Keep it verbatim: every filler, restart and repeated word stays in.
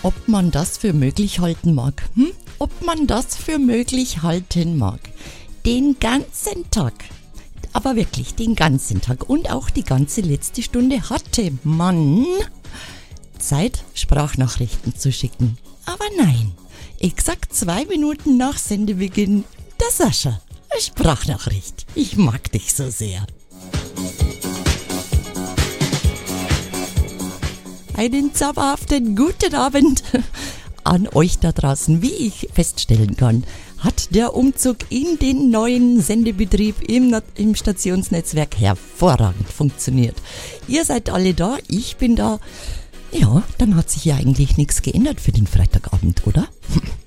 ob man das für möglich halten mag. Hm? Ob man das für möglich halten mag. Den ganzen Tag, aber wirklich den ganzen Tag und auch die ganze letzte Stunde hatte man Zeit, Sprachnachrichten zu schicken. Aber nein, exakt zwei Minuten nach Sendebeginn, der Sascha, eine Sprachnachricht. Ich mag dich so sehr. Einen zauberhaften guten Abend an euch da draußen. Wie ich feststellen kann, hat der Umzug in den neuen Sendebetrieb im, im Stationsnetzwerk hervorragend funktioniert. Ihr seid alle da, ich bin da. Ja, dann hat sich ja eigentlich nichts geändert für den Freitagabend, oder?